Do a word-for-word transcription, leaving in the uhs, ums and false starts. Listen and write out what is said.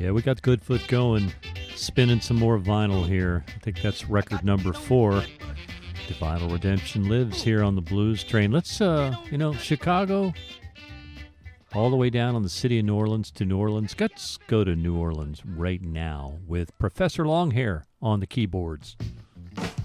Yeah, we got Goodfoot going, spinning some more vinyl here. I think that's record number four. The Vinyl Redemption lives here on the Blues Train. Let's, uh, you know, Chicago, all the way down on the city of New Orleans to New Orleans. Let's go to New Orleans right now with Professor Longhair on the keyboards.